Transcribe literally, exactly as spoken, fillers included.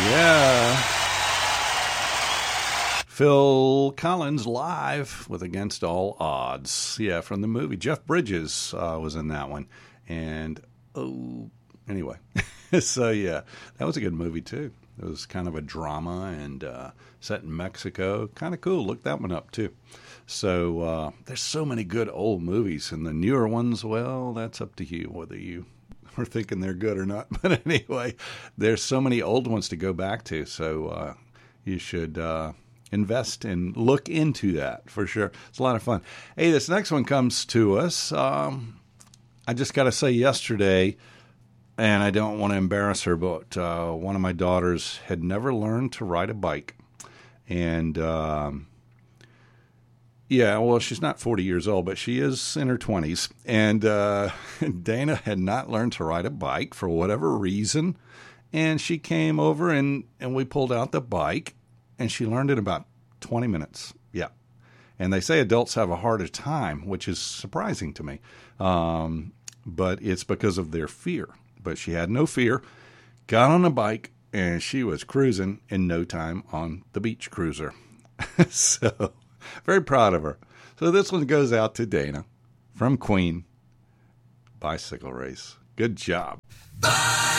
Yeah. Phil Collins live with Against All Odds. Yeah, from the movie. Jeff Bridges uh, was in that one. And, oh, anyway. So, yeah, that was a good movie, too. It was kind of a drama and uh, set in Mexico. Kind of cool. Look that one up, too. So, uh, there's so many good old movies. And the newer ones, well, that's up to you, whether you are thinking they're good or not. But anyway, there's so many old ones to go back to. So, uh, you should uh, invest and look into that for sure. It's a lot of fun. Hey, this next one comes to us. Um, I just got to say yesterday, and I don't want to embarrass her, but uh, one of my daughters had never learned to ride a bike. And, um, yeah, well, she's not forty years old, but she is in her twenties. And uh, Dana had not learned to ride a bike for whatever reason. And she came over, and, and we pulled out the bike, and she learned in about twenty minutes. Yeah. And they say adults have a harder time, which is surprising to me. Um, but it's because of their fear. But she had no fear, got on a bike, and she was cruising in no time on the beach cruiser. So, very proud of her. So this one goes out to Dana from Queen. Bicycle race. Good job. Bye.